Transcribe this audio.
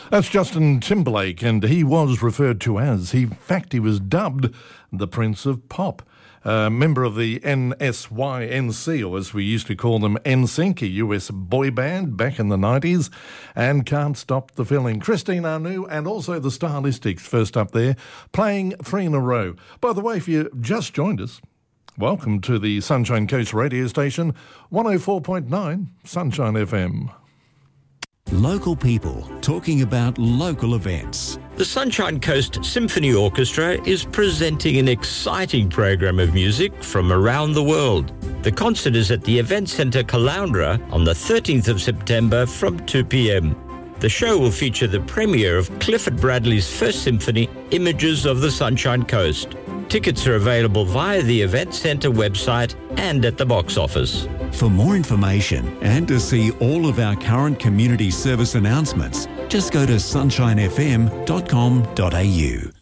That's Justin Timberlake, and he was referred to as, in fact, he was dubbed the Prince of Pop. Member of the NSYNC, or as we used to call them, NSYNC, a US boy band back in the 90s, and Can't Stop the Feeling. Christine Anu and also the Stylistics first up there, playing 3 in a row. By the way, if you just joined us, welcome to the Sunshine Coast radio station, 104.9 Sunshine FM. Local people talking about local events. The Sunshine Coast Symphony Orchestra is presenting an exciting program of music from around the world. The concert is at the Event Centre Caloundra on the 13th of September from 2 p.m. The show will feature the premiere of Clifford Bradley's first symphony, Images of the Sunshine Coast. Tickets are available via the Event Centre website and at the box office. For more information and to see all of our current community service announcements, just go to sunshinefm.com.au.